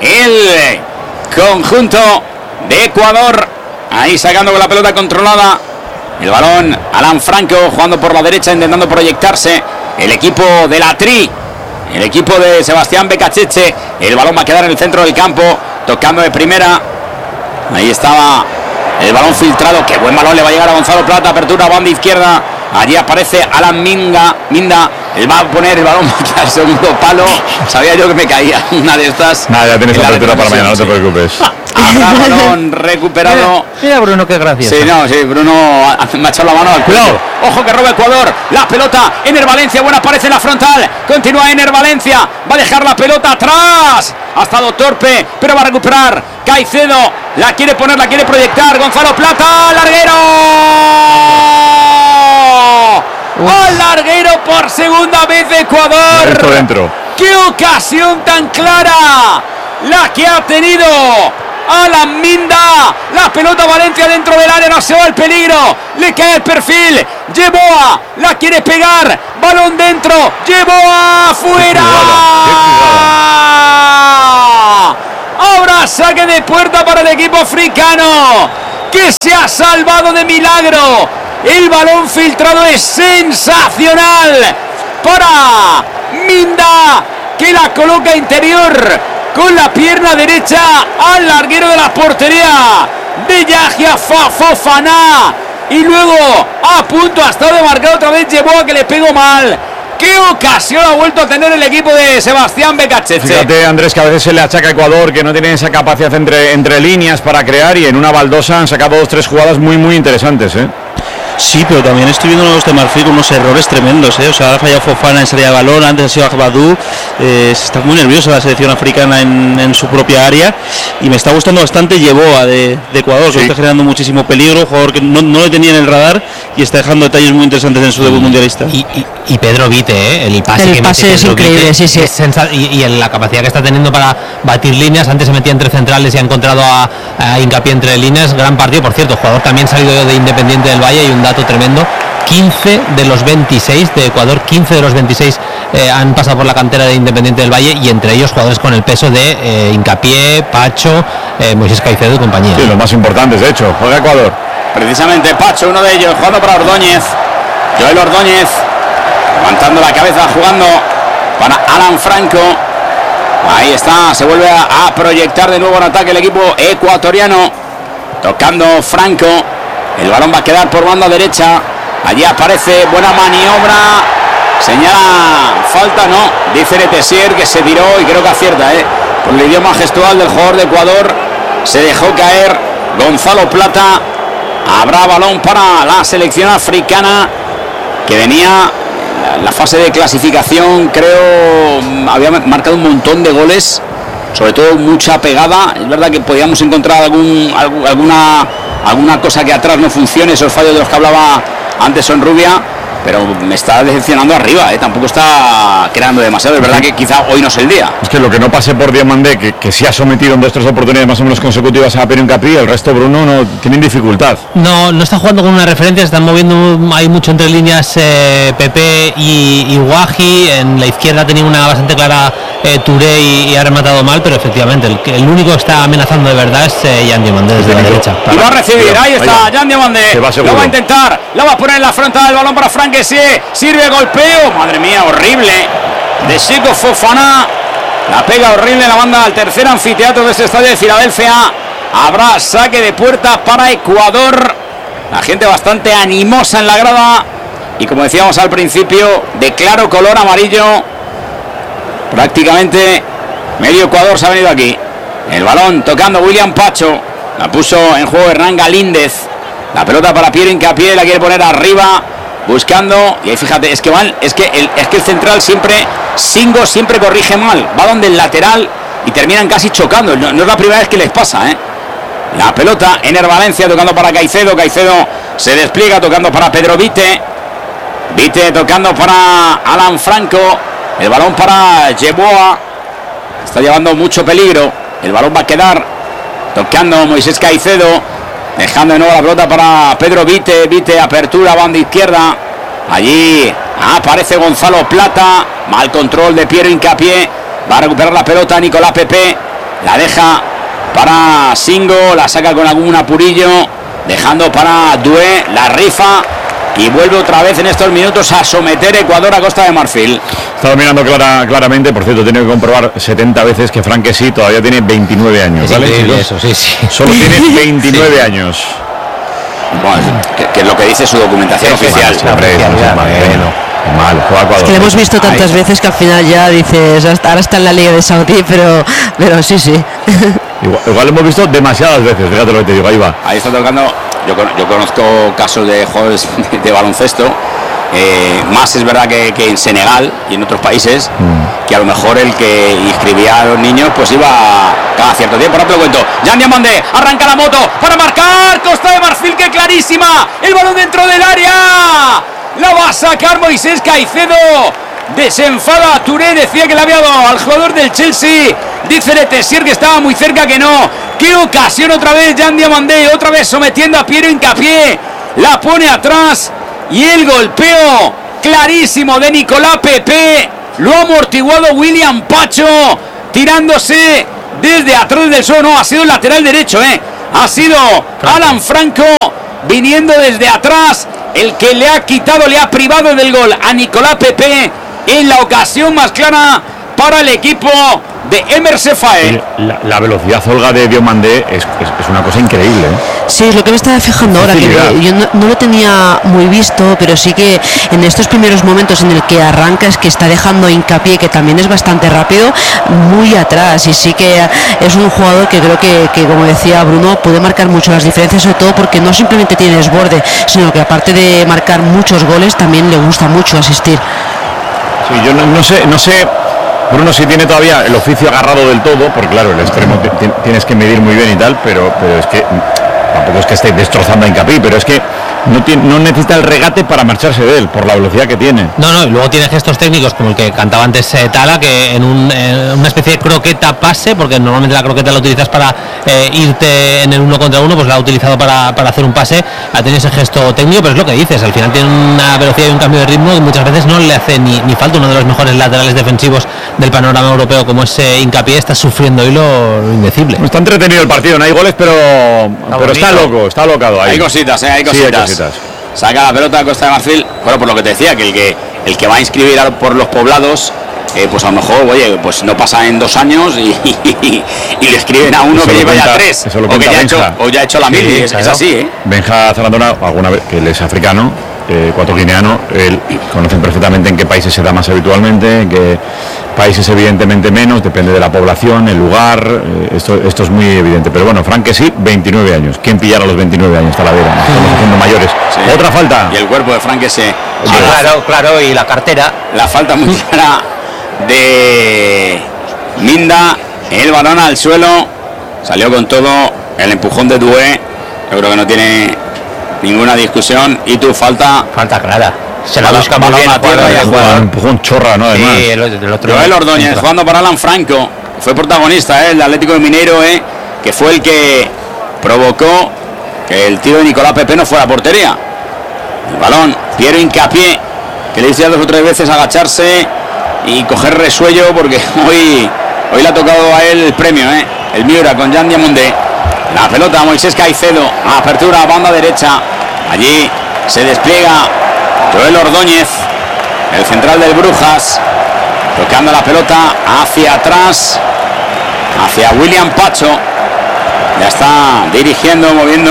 el conjunto de Ecuador. Ahí sacando con la pelota controlada el balón, Alan Franco jugando por la derecha, intentando proyectarse el equipo de la Tri, el equipo de Sebastián Becacheche. El balón va a quedar en el centro del campo, tocando de primera. Ahí estaba el balón filtrado, qué buen balón le va a llegar a Gonzalo Plata, apertura, banda izquierda. Allí aparece Alan Minga, Minda, él va a poner el balón al segundo palo. Sabía yo que me caía una de estas. Nada, ya tienes apertura para mañana, no te preocupes. Habrá balón recuperado. Mira, mira Bruno, qué gracioso. Sí, no, sí, Bruno me ha echado la mano al cuello. Ojo que roba Ecuador. La pelota, Ener Valencia, buena, aparece en la frontal. Continúa Ener Valencia. Va a dejar la pelota atrás. Ha estado torpe, pero va a recuperar. Caicedo la quiere poner, la quiere proyectar. Gonzalo Plata, larguero. Al larguero por segunda vez de Ecuador. Dentro, dentro. ¡Qué ocasión tan clara la que ha tenido Alan Minda! La pelota Valencia dentro del área, no se va el peligro. Le cae el perfil. Yeboah la quiere pegar. Balón dentro. Yeboah fuera. Ahora saque de puerta para el equipo africano, que se ha salvado de milagro. El balón filtrado es sensacional para Minda, que la coloca interior con la pierna derecha al larguero de la portería de Yahia Fofana. Y luego a punto ha estado de marcar otra vez Yeboah, que le pegó mal. ¡Qué ocasión ha vuelto a tener el equipo de Sebastián Becacheche! Fíjate, Andrés, que a veces se le achaca a Ecuador que no tiene esa capacidad entre, entre líneas para crear, y en una baldosa han sacado dos tres jugadas muy muy interesantes, ¿eh? Sí, pero también estoy viendo los de Marfil con unos errores tremendos, ¿eh? O sea, ha fallado Fofana en salida de balón, antes ha sido Agbadou. Eh, está muy nerviosa la selección africana en, en su propia área, y me está gustando bastante Yeboah de, de Ecuador, sí, que está generando muchísimo peligro, jugador que no, no le tenía en el radar y está dejando detalles muy interesantes en su debut mundialista. Y, y, y Pedro Vite, ¿eh? el pase, el que pase mete es Pedro increíble, Vite, sí, sí. es sensa- y, y en la capacidad que está teniendo para batir líneas. Antes se metía entre centrales y ha encontrado a, a Hincapié entre líneas. Gran partido, por cierto, jugador también salido de Independiente del Valle, y un dato tremendo: quince de los veintiséis de Ecuador, quince de los veintiséis eh, han pasado por la cantera de Independiente del Valle, y entre ellos jugadores con el peso de eh, Hincapié, Pacho, eh, Moisés Caicedo y compañía. Sí, los más importantes, de hecho. Juega Ecuador. Precisamente Pacho, uno de ellos, jugando para Ordóñez. Joel Ordóñez levantando la cabeza, jugando para Alan Franco. Ahí está, se vuelve a, a proyectar de nuevo en ataque el equipo ecuatoriano. Tocando Franco. El balón va a quedar por banda derecha. Allí aparece, buena maniobra. Señala falta, no. Dice Letessier que se tiró, y creo que acierta, ¿eh? Por el idioma gestual del jugador de Ecuador. Se dejó caer Gonzalo Plata. Habrá balón para la selección africana, que venía en la fase de clasificación, creo, había marcado un montón de goles, sobre todo mucha pegada. Es verdad que podíamos encontrar algún, alguna, alguna cosa que atrás no funcione, esos fallos de los que hablaba antes Sonrubia, pero me está decepcionando arriba, ¿eh? Tampoco está creando demasiado. Es verdad que quizá hoy no es el día. Es que lo que no pase por Diamandé, que, que sí ha sometido en dos tres oportunidades más o menos consecutivas a Pedro Hincapié, el resto, Bruno, no tienen dificultad. No, no está jugando con una referencia, están moviendo, hay mucho entre líneas eh, Pepe y, y Guaji. En la izquierda tenía una bastante clara eh, Touré y, y ha rematado mal, pero efectivamente el, el único que está amenazando de verdad es eh, Jan Diomandé desde la derecha. Y va a recibir, ahí está ahí Jan Diomandé, lo va a intentar, lo va a poner en la frontal del balón para Frank Kessie, sirve golpeo, madre mía, horrible, de Seko Fofana, la pega horrible en la banda al tercer anfiteatro de este estadio de Filadelfia. Habrá saque de puerta para Ecuador, la gente bastante animosa en la grada, y como decíamos al principio, de claro color amarillo, prácticamente medio Ecuador se ha venido aquí. El balón tocando William Pacho, la puso en juego Hernán Galíndez, la pelota para Piero Hincapié, la quiere poner arriba, buscando, y ahí fíjate, es que van, es que el, es que el central siempre, Singo siempre corrige mal, va donde el lateral y terminan casi chocando. No, no es la primera vez que les pasa, ¿eh? La pelota, Ener Valencia tocando para Caicedo, Caicedo se despliega tocando para Pedro Vite, Vite tocando para Alan Franco, el balón para Yeboah, está llevando mucho peligro, el balón va a quedar tocando Moisés Caicedo, dejando de nuevo la pelota para Pedro Vite, Vite apertura, banda izquierda, allí aparece Gonzalo Plata, mal control de Piero Hincapié, va a recuperar la pelota Nicolás Pepe, la deja para Singo, la saca con algún apurillo, dejando para Doué, la rifa, y vuelve otra vez en estos minutos a someter Ecuador a Costa de Marfil. Estaba mirando clara, claramente, por cierto, tiene que comprobar setenta veces que Frank Kessie todavía tiene veintinueve años. Es ¿vale, increíble chicos? eso, sí, sí. Solo tiene veintinueve sí. años. Bueno, que, que es lo que dice su documentación sí, oficial. Sí, hombre, no, no, mal, juega Ecuador. Es que le hemos visto tantas Ay. veces que al final ya dices, ahora está en la Liga de Saudí, pero, pero sí, sí. Igual, igual hemos visto demasiadas veces, fíjate lo que te digo, ahí va. Ahí está tocando, yo, yo conozco casos de jugadores de, de baloncesto, eh, más es verdad que, que en Senegal y en otros países, mm. que a lo mejor el que inscribía a los niños pues iba cada cierto tiempo. Ahora te lo cuento. Jan Diamandé arranca la moto para marcar, Costa de Marfil, que clarísima, el balón dentro del área, la va a sacar Moisés Caicedo. Desenfada a Touré, decía que le había dado al jugador del Chelsea. Dice Letessier que estaba muy cerca, que no. Qué ocasión otra vez Jan Diamandé, otra vez sometiendo a Piero Hincapié. La pone atrás y el golpeo clarísimo de Nicolás Pepe lo ha amortiguado William Pacho, tirándose desde atrás del suelo. No, ha sido el lateral derecho, eh. Ha sido Alan Franco viniendo desde atrás, el que le ha quitado, le ha privado del gol a Nicolás Pepe en la ocasión más clara para el equipo de Emerse Faé. La, la velocidad, Olga, de Diomandé es, es, es una cosa increíble, ¿eh? Sí, es lo que me estaba fijando ahora, que yo no, no lo tenía muy visto, pero sí que en estos primeros momentos en el que arranca es que está dejando Hincapié, que también es bastante rápido, muy atrás, y sí que es un jugador que creo que, que como decía Bruno, puede marcar mucho las diferencias, sobre todo porque no simplemente tiene desborde, sino que aparte de marcar muchos goles, también le gusta mucho asistir. Sí, yo no, no sé, no sé, Bruno, si tiene todavía el oficio agarrado del todo, porque claro, el extremo t- tienes que medir muy bien y tal, pero, pero es que tampoco es que esté destrozando a Hincapié, pero es que no, tiene, no necesita el regate para marcharse de él, por la velocidad que tiene. No, no, y luego tiene gestos técnicos como el que cantaba antes eh, Tala, que en, un, en una especie de croqueta pase, porque normalmente la croqueta la utilizas para eh, irte en el uno contra uno, pues la ha utilizado para, para hacer un pase, ha tenido ese gesto técnico, pero es lo que dices, al final tiene una velocidad y un cambio de ritmo que muchas veces no le hace ni, ni falta. Uno de los mejores laterales defensivos del panorama europeo como ese Hincapié está sufriendo hoy lo, lo indecible. Está entretenido el partido, no hay goles, pero, está, pero está loco, está locado ahí. Hay cositas, eh, hay cositas. Sí, hay cositas. Saca la pelota a Costa de Marfil. Bueno, por lo que te decía, que el que el que va a inscribir a, por los poblados, eh, pues a lo mejor, oye, pues no pasa en dos años y, y, y le escriben a uno eso que lleva cuenta, ya tres, o que ya ha hecho, o ya ha hecho la sí, mil, es, es así, ¿eh? Benja Zarandona, alguna vez, que él es africano, eh, ecuatoguineano, él conocen perfectamente en qué países se da más habitualmente, en qué países evidentemente menos, depende de la población, el lugar, eh, esto, esto es muy evidente. Pero bueno, Frank que sí, veintinueve años. ¿Quién pillara a los veintinueve años? Talavera, estamos haciendo mayores. Sí. Otra falta. Y el cuerpo de Frank que se... Sí, claro, claro, y la cartera. La falta muy clara de Minda, el balón al suelo, salió con todo, el empujón de Doué, yo creo que no tiene ninguna discusión, y tu falta... Falta clara. Se la busca muy bien a tierra y a jugar. Un empujón chorra, ¿no? Además. Sí, el, el otro. Joel Ordóñez entra. Jugando para Alan Franco. Fue protagonista, ¿eh? El Atlético de Mineiro, ¿eh? Que fue el que provocó que el tiro de Nicolás Pepe no fuera a portería. El balón, Piero Hincapié, que le hizo dos o tres veces agacharse y coger resuello, porque hoy, hoy le ha tocado a él el premio, ¿eh? El Miura con Jan Diamandé. La pelota, Moisés Caicedo. Apertura a banda derecha. Allí se despliega Joel Ordóñez, el central del Brujas, tocando la pelota hacia atrás, hacia William Pacho. Ya está dirigiendo, moviendo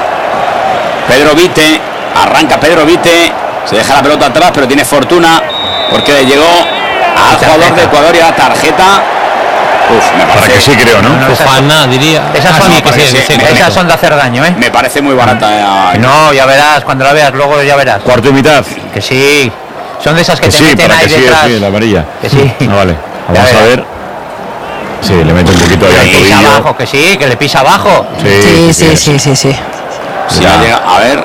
Pedro Vite. Arranca Pedro Vite, se deja la pelota atrás, pero tiene fortuna porque le llegó al jugador de Ecuador y a la tarjeta. Uf, me parece para que sí, creo, ¿no? no, no Fofana, diría. Esas son, sí, que sí, sí, sí, esas sí, son de hacer daño, ¿eh? Me parece muy barata. Eh. No, ya verás, cuando la veas, luego ya verás. Cuarto y mitad. Que sí. Son de esas que, que te sí, meten para ahí que sí, detrás. Sí, la amarilla. Que sí. No, vale. Vamos a ver. Sí, le mete un poquito ahí al pisa tobillo. abajo, que sí, que le pisa abajo. Sí, sí, sí, sí, sí, sí. Sí, llega, a ver.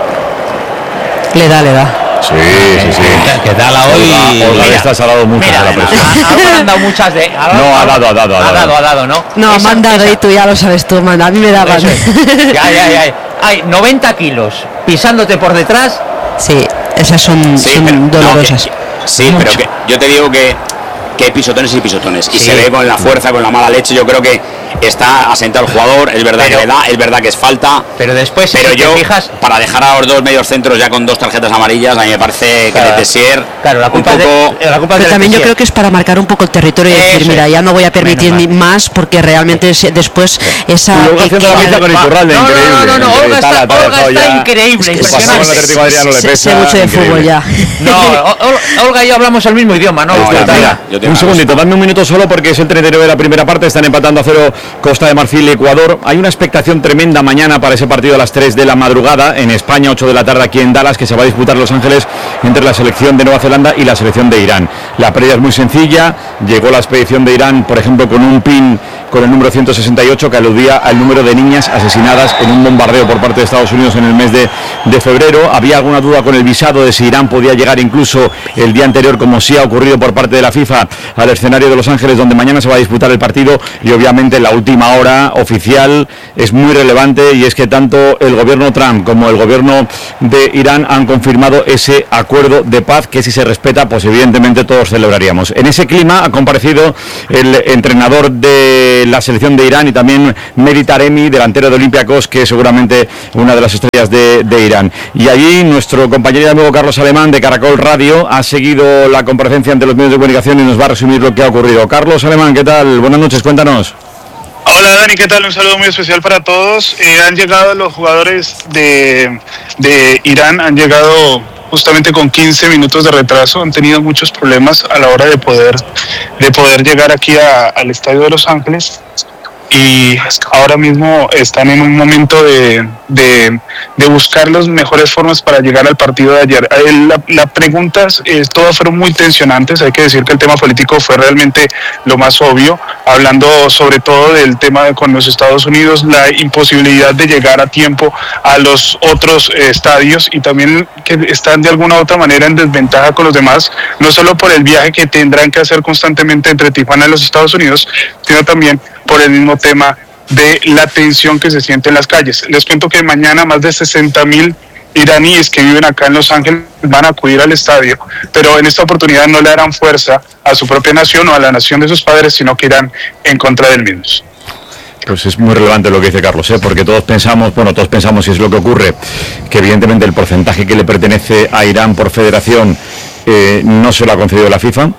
Le da, le da. Sí, sí, sí. Que da la hoy. Olga de estas ha dado muchas Mira, a la presión. ahora han dado muchas de. No, ha dado, ha dado, ha dado. Ha dado, ha dado, ¿no? No, Esa, me han dado esa. y tú ya lo sabes tú, man. A mí me daban. Eso es. Ya, ya, ya. Hay noventa kilos pisándote por detrás. Sí, esas son, Sí, son pero, dolorosas. no, que, sí, pero que yo te digo que, que hay pisotones y pisotones. Y Sí. se ve con la fuerza, con la mala leche. Yo creo que está asentado el jugador. Es verdad Pero- que le da, es verdad que es falta. Pero después, Pero si yo, te fijas. para dejar a los dos medios centros ya con dos tarjetas amarillas, a mí me parece Claro. que de Tessier Claro, la un culpa, poco... es de, la culpa es Pero de también yo Letessier. creo que es para marcar un poco el territorio y decir, Eso mira, es. ya no voy a permitir Menos ni más porque realmente se- después esa... Y luego que- haciendo la que- mitad con Iturralde, No, no, increíble. no, no, no, increíble. Olga está, Tala, Tala, Olga dejado está ya. increíble, Es que pasamos impresionante. al Atlético de Madrid, no le sé- pesa. sé mucho de increíble. fútbol ya. No, o- o- Olga y yo hablamos el mismo idioma, ¿no? No, Olga, yo, Tala. mira, yo tengo Un segundito, dame un minuto solo porque es el treinta y nueve de la primera parte, están empatando a cero Costa de Marfil y Ecuador. Hay una expectación tremenda mañana para ese partido a las tres de la madrugada en España, ocho de la tarde aquí en Dallas, que se va a disputar en Los Ángeles entre la selección de Nueva Zelanda y la selección de Irán. La previa es muy sencilla, llegó la expedición de Irán, por ejemplo, con un pin con el número ciento sesenta y ocho que aludía al número de niñas asesinadas en un bombardeo por parte de Estados Unidos en el mes de, de febrero. Había alguna duda con el visado de si Irán podía llegar incluso el día anterior, como sí ha ocurrido por parte de la FIFA, al escenario de Los Ángeles, donde mañana se va a disputar el partido. Y obviamente la última hora oficial es muy relevante, y es que tanto el gobierno Trump como el gobierno de Irán han confirmado ese acuerdo de paz, que si se respeta, pues evidentemente todos celebraríamos. En ese clima ha comparecido el entrenador de la selección de Irán y también Mehdi Taremi, delantero de Olympiacos, que es seguramente una de las estrellas de, de Irán. Y allí nuestro compañero y amigo Carlos Alemán de Caracol Radio ha seguido la comparecencia ante los medios de comunicación y nos va a resumir lo que ha ocurrido. Carlos Alemán, ¿qué tal? Buenas noches, cuéntanos. Hola Dani, ¿qué tal? Un saludo muy especial para todos. Eh, han llegado los jugadores de, de Irán, han llegado justamente con quince minutos de retraso, han tenido muchos problemas a la hora de poder, de poder llegar aquí a, al estadio de Los Ángeles, y ahora mismo están en un momento de, de, de buscar las mejores formas para llegar al partido de ayer. Las la preguntas eh, todas fueron muy tensionantes, hay que decir que el tema político fue realmente lo más obvio, hablando sobre todo del tema de, con los Estados Unidos, la imposibilidad de llegar a tiempo a los otros eh, estadios, y también que están de alguna u otra manera en desventaja con los demás, no solo por el viaje que tendrán que hacer constantemente entre Tijuana y los Estados Unidos, sino también por el mismo tema de la tensión que se siente en las calles. Les cuento que mañana más de sesenta mil iraníes que viven acá en Los Ángeles van a acudir al estadio, pero en esta oportunidad no le darán fuerza a su propia nación o a la nación de sus padres, sino que irán en contra del mismo. Pues es muy relevante lo que dice Carlos, ¿eh? Porque todos pensamos, bueno, todos pensamos, si es lo que ocurre, que evidentemente el porcentaje que le pertenece a Irán por federación eh, no se lo ha concedido la FIFA.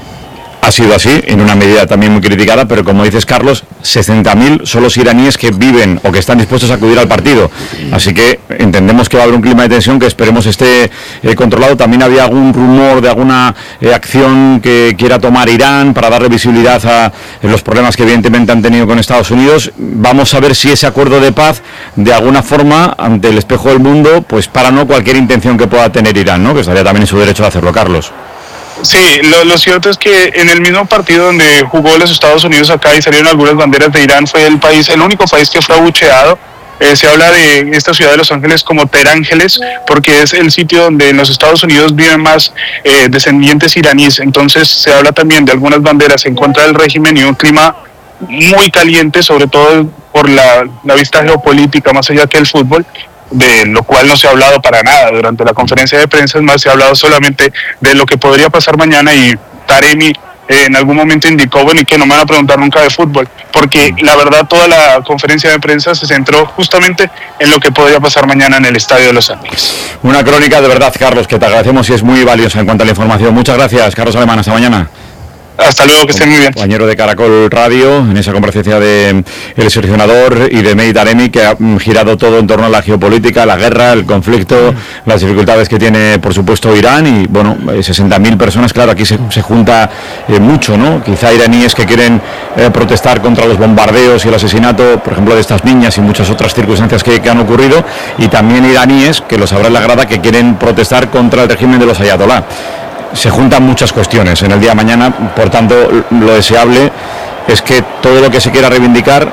Ha sido así, en una medida también muy criticada, pero como dices, Carlos, sesenta mil son los iraníes que viven o que están dispuestos a acudir al partido. Así que entendemos que va a haber un clima de tensión que esperemos esté eh, controlado. También había algún rumor de alguna eh, acción que quiera tomar Irán para darle visibilidad a eh, los problemas que evidentemente han tenido con Estados Unidos. Vamos a ver si ese acuerdo de paz, de alguna forma, ante el espejo del mundo, pues para no cualquier intención que pueda tener Irán, ¿no? Que estaría también en su derecho de hacerlo, Carlos. Sí, lo, lo cierto es que en el mismo partido donde jugó los Estados Unidos acá y salieron algunas banderas de Irán, fue el país, el único país que fue abucheado. Eh, se habla de esta ciudad de Los Ángeles como Terángeles, porque es el sitio donde en los Estados Unidos viven más eh, descendientes iraníes. Entonces se habla también de algunas banderas en contra del régimen y un clima muy caliente, sobre todo por la, la vista geopolítica, más allá que el fútbol, de lo cual no se ha hablado para nada durante la conferencia de prensa. Es más, se ha hablado solamente de lo que podría pasar mañana, y Taremi eh, en algún momento indicó, bueno, y que no me van a preguntar nunca de fútbol, porque la verdad toda la conferencia de prensa se centró justamente en lo que podría pasar mañana en el estadio de Los Ángeles. Una crónica de verdad, Carlos, que te agradecemos y es muy valiosa en cuanto a la información. Muchas gracias, Carlos Alemán, hasta mañana. Hasta luego, que estén muy bien. Compañero de Caracol Radio, en esa comparecencia de el seleccionador y de Mehdi Taremi, que ha girado todo en torno a la geopolítica, la guerra, el conflicto, mm. las dificultades que tiene, por supuesto, Irán. Y bueno, sesenta mil personas, claro, aquí se, se junta eh, mucho, ¿no? Quizá iraníes que quieren eh, protestar contra los bombardeos y el asesinato, por ejemplo, de estas niñas y muchas otras circunstancias que, que han ocurrido, y también iraníes, que lo sabrá en la grada, que quieren protestar contra el régimen de los ayatolá. Se juntan muchas cuestiones en el día de mañana, por tanto lo deseable es que todo lo que se quiera reivindicar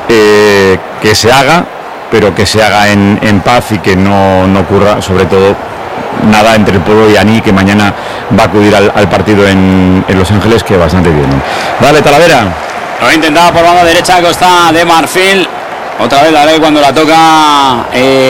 eh, que se haga, pero que se haga en, en paz, y que no, no ocurra sobre todo nada entre el pueblo iraní, que mañana va a acudir al, al partido en, en Los Ángeles, que bastante bien, ¿no? Dale, Talavera. Lo intentaba por banda derecha Costa de Marfil. Otra vez la ley cuando la toca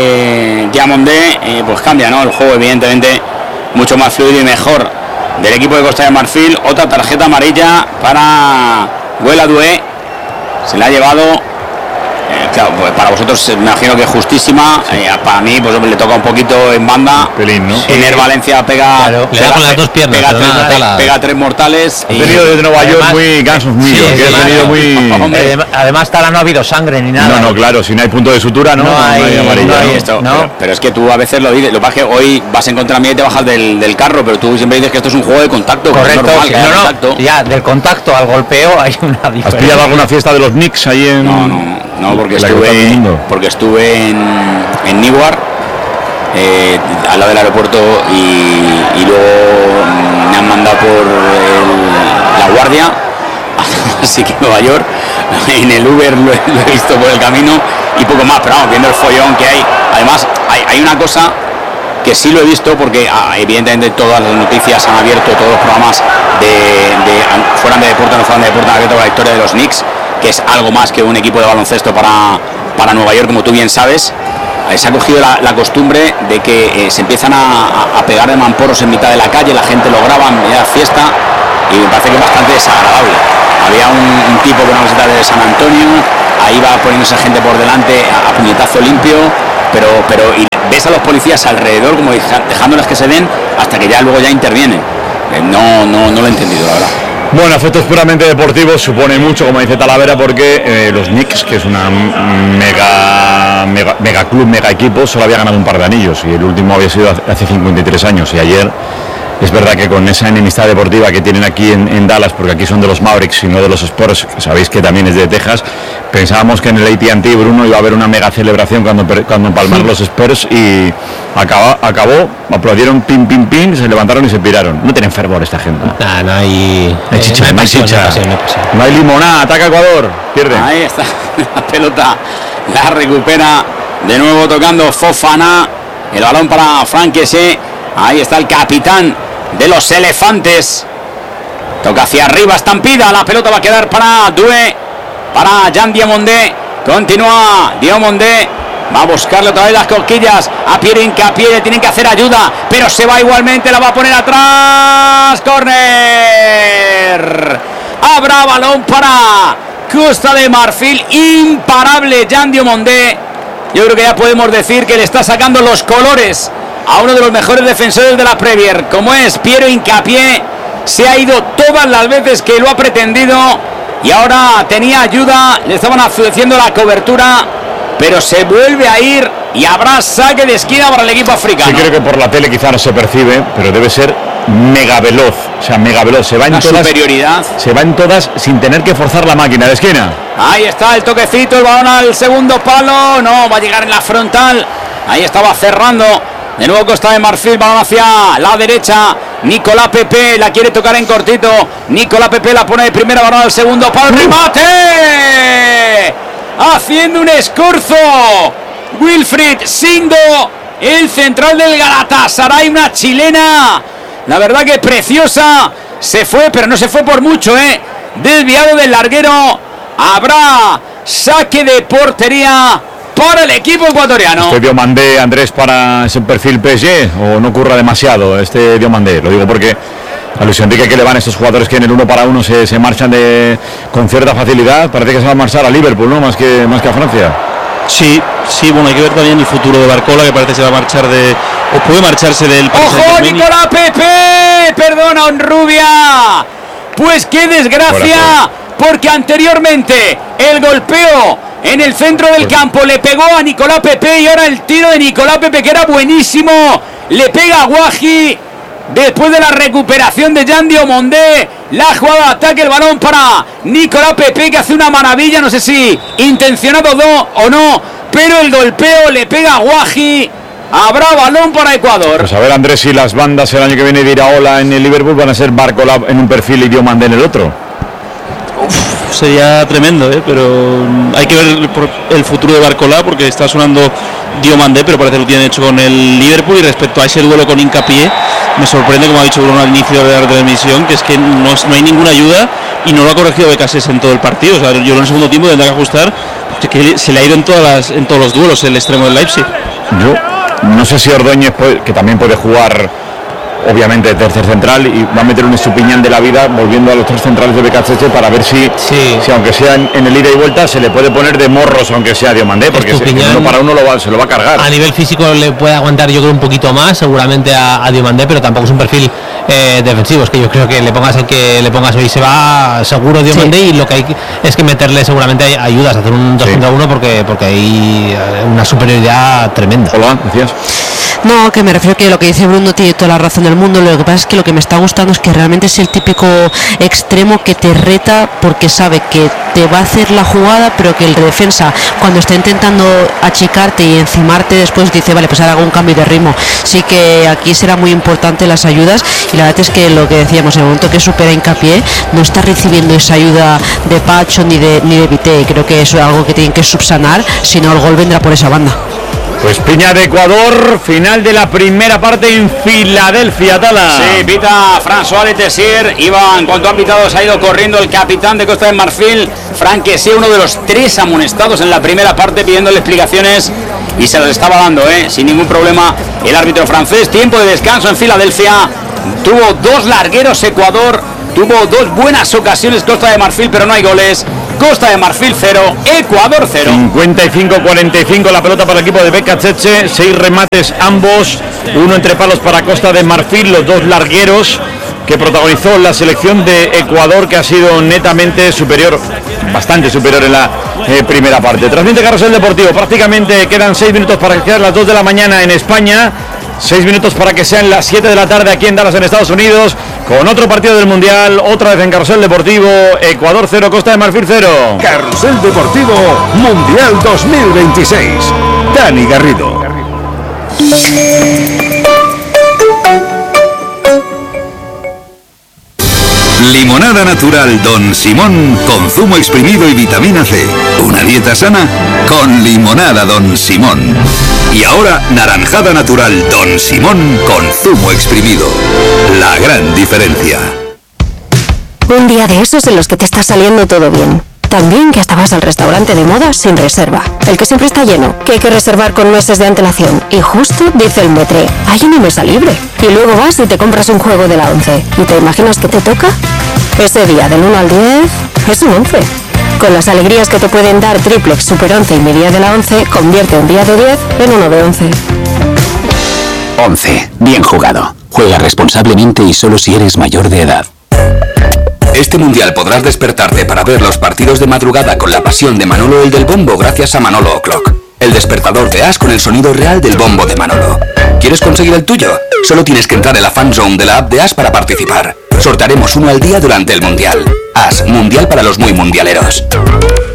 eh, Diamondé, eh, pues cambia, ¿no? El juego evidentemente mucho más fluido y mejor del equipo de Costa de Marfil. Otra tarjeta amarilla para Guela Dué. Se la ha llevado eh, claro, pues para vosotros me imagino que es justísima. Sí. Eh, para mí, pues le toca un poquito en banda. Pelín, ¿no? En el Valencia pega, claro. pega, le da con las dos piernas, pega, tres, nada, pega, pega tres mortales. Ha venido desde Nueva York además, muy gansos míos, sí, que ha venido muy. Hombre, además, Tala no ha habido sangre ni nada. No, no, claro, si no hay punto de sutura, no, no hay, no hay amarilla. No hay ¿no? esto, no. Pero, pero es que tú a veces lo dices. Lo que pasa es que hoy vas en contra mía y te bajas del, del carro, pero tú siempre dices que esto es un juego de contacto. Correcto, normal, sí, que no, no, contacto. Ya, del contacto al golpeo hay una diferencia. ¿Has pillado alguna fiesta de los Knicks ahí en.? No, no, no, porque estuve, porque estuve en, en Newark, eh, al lado del aeropuerto, y, y luego me han mandado por el, la guardia, así que Nueva York, en el Uber lo, lo he visto por el camino y poco más, pero vamos, viendo el follón que hay. Además, hay, hay una cosa que sí lo he visto, porque ah, evidentemente todas las noticias han abierto, todos los programas de, de fueran de deporte, no fueran de deporte, han abierto la historia de los Knicks, que es algo más que un equipo de baloncesto para, para Nueva York, como tú bien sabes. Eh, se ha cogido la, la costumbre de que eh, se empiezan a, a, a pegar de mamporros en mitad de la calle, la gente lo graba en media fiesta, y me parece que es bastante desagradable. Había un, un tipo con una camiseta de San Antonio, ahí va poniéndose gente por delante a, a puñetazo limpio, pero, pero y ves a los policías alrededor como dejándoles que se den hasta que ya luego ya intervienen. Eh, no, no, no lo he entendido, la verdad. Bueno, efectos puramente deportivos supone mucho, como dice Talavera, porque eh, los Knicks, que es una mega, mega mega club, mega equipo, solo había ganado un par de anillos y el último había sido hace cincuenta y tres años, y ayer es verdad que con esa enemistad deportiva que tienen aquí en, en Dallas, porque aquí son de los Mavericks y no de los Spurs, que sabéis que también es de Texas, pensábamos que en el A T and T, Bruno, iba a haber una mega celebración cuando, cuando empalmaron los Spurs, y acabó, acabó, aplaudieron, pim, pim, pim, se levantaron y se piraron. No tienen fervor esta gente. Nah, no hay, no hay chicha, eh, no hay pasión, chicha. No hay pasión, no hay pasión. No hay limonada, ataca Ecuador, pierde. Ahí está la pelota, la recupera de nuevo tocando Fofana, el balón para Franquese, ahí está el capitán de los elefantes, toca hacia arriba, estampida, la pelota va a quedar para Due, para Jean Diomandé, continúa Diomandé, va a buscarle otra vez las cosquillas a Pierre Hincapié, le tienen que hacer ayuda, pero se va igualmente, la va a poner atrás, córner, habrá balón para Costa de Marfil, imparable Jean Diomandé. Yo creo que ya podemos decir que le está sacando los colores a uno de los mejores defensores de la Premier, como es Pierre Hincapié. Se ha ido todas las veces que lo ha pretendido y ahora tenía ayuda, le estaban haciendo la cobertura, pero se vuelve a ir y habrá saque de esquina para el equipo africano. Sí, creo que por la tele quizá no se percibe, pero debe ser mega veloz, o sea, mega veloz, se va en la todas, superioridad. Se va en todas sin tener que forzar la máquina de esquina. Ahí está el toquecito, el balón al segundo palo, no, va a llegar en la frontal, ahí estaba cerrando. De nuevo Costa de Marfil, balón hacia la derecha, Nicolás Pepe la quiere tocar en cortito, Nicolás Pepe la pone de primera, balón al segundo palo, remate, haciendo un escorzo, Wilfried Sindo, el central del Galatasaray, una chilena, la verdad que preciosa, se fue, pero no se fue por mucho, eh, desviado del larguero, habrá saque de portería para el equipo ecuatoriano. Este Diomandé, Andrés, para ese perfil P S G, o no ocurra demasiado este Diomandé, lo digo porque a Luis Enrique que le van estos jugadores que en el uno para uno se, se marchan de, con cierta facilidad, parece que se va a marchar a Liverpool, ¿no? Más que, más que a Francia. Sí, sí, bueno, hay que ver también el futuro de Barcola, que parece que se va a marchar de, o puede marcharse del Paris ¡Ojo, Nicolás Pepe! Perdona, Honrubia. Pues qué desgracia, porque anteriormente el golpeo en el centro del campo le pegó a Nicolás Pepe, y ahora el tiro de Nicolás Pepe, que era buenísimo, le pega a Guaji después de la recuperación de Jean Diomandé. La jugada de ataque, el balón para Nicolás Pepe, que hace una maravilla, no sé si intencionado o no, pero el golpeo le pega a Guaji. Habrá balón para Ecuador. Pues a ver, Andrés, si las bandas el año que viene de Iraola en el Liverpool van a ser Barcola en un perfil y Diomandé en el otro. Uf, sería tremendo, ¿eh? Pero hay que ver el futuro de Barcola, porque está sonando Diomandé, pero parece que lo tienen hecho con el Liverpool. Y respecto a ese duelo con Hincapié, me sorprende, como ha dicho Bruno al inicio de la transmisión, que es que no, no hay ninguna ayuda y no lo ha corregido Becasés en todo el partido. O sea, yo en el segundo tiempo tendrá que ajustar, que se le ha ido en todas las, en todos los duelos el extremo del Leipzig. Yo no sé si Ordóñez, puede, que también puede jugar obviamente tercer central, y va a meter un Estupiñán de la vida volviendo a los tres centrales de B K H para ver si, sí. si aunque sea en, en el ida y vuelta, se le puede poner de morros aunque sea Diomandé, porque se, uno para uno lo va, se lo va a cargar. A nivel físico le puede aguantar yo creo un poquito más seguramente a, a Diomandé, pero tampoco es un perfil eh, defensivo. Es que yo creo que le pongas el que le pongas hoy se va seguro Diomandé, sí. y lo que hay es que meterle seguramente ayudas a hacer un dos contra uno porque, porque hay una superioridad tremenda. Hola, decías. No, que me refiero que lo que dice Bruno tiene toda la razón del mundo. Lo que pasa es que lo que me está gustando es que realmente es el típico extremo que te reta porque sabe que te va a hacer la jugada, pero que el defensa cuando está intentando achicarte y encimarte después dice, vale, pues ahora hago un cambio de ritmo. Sí que aquí será muy importante las ayudas, y la verdad es que lo que decíamos, en el momento que supera Hincapié no está recibiendo esa ayuda de Pacho ni de ni de Vité. Creo que eso es algo que tienen que subsanar, si no el gol vendrá por esa banda. Pues Piña de Ecuador, final de la primera parte en Filadelfia, Tala. Sí, pita François Letessier, iba, en cuanto ha pitado se ha ido corriendo el capitán de Costa de Marfil, Franck Kessié, uno de los tres amonestados en la primera parte, pidiéndole explicaciones, y se las estaba dando, ¿eh? sin ningún problema el árbitro francés. Tiempo de descanso en Filadelfia, tuvo dos largueros Ecuador, tuvo dos buenas ocasiones Costa de Marfil, pero no hay goles. Costa de Marfil cero, Ecuador cero. cincuenta y cinco cuarenta y cinco la pelota para el equipo de B K H, seis remates ambos, uno entre palos para Costa de Marfil, los dos largueros que protagonizó la selección de Ecuador, que ha sido netamente superior, bastante superior en la eh, primera parte. Transmite Carrusel Deportivo, prácticamente quedan seis minutos para que sean las dos de la mañana en España, seis minutos para que sean las siete de la tarde aquí en Dallas, en Estados Unidos, con otro partido del Mundial, otra vez en Carrusel Deportivo, Ecuador cero, Costa de Marfil cero. Carrusel Deportivo Mundial dos mil veintiséis. Dani Garrido. Limonada natural Don Simón con zumo exprimido y vitamina C. Una dieta sana con limonada Don Simón. Y ahora naranjada natural Don Simón con zumo exprimido. La gran diferencia. Un día de esos en los que te está saliendo todo bien. También que hasta vas al restaurante de moda sin reserva. El que siempre está lleno, que hay que reservar con meses de antelación. Y justo dice el metre, hay una mesa libre. Y luego vas y te compras un juego de la once. ¿Y te imaginas que te toca? Ese día del uno al diez es un once. Con las alegrías que te pueden dar triplex, super once y mi día de la once, convierte un día de diez en uno de once. once. Bien jugado. Juega responsablemente y solo si eres mayor de edad. Este mundial podrás despertarte para ver los partidos de madrugada con la pasión de Manolo el del bombo gracias a Manolo O'Clock. El despertador de As con el sonido real del bombo de Manolo. ¿Quieres conseguir el tuyo? Solo tienes que entrar en la fan zone de la app de As para participar. Sortearemos uno al día durante el mundial. As, mundial para los muy mundialeros.